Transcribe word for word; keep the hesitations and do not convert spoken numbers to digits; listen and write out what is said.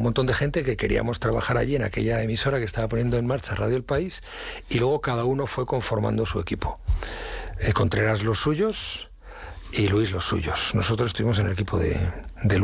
un montón de gente que queríamos trabajar allí en aquella emisora que estaba poniendo en marcha Radio El País, y luego cada uno fue conformando su equipo. Eh, Contreras los suyos y Luis los suyos. Nosotros estuvimos en el equipo de, de Luis.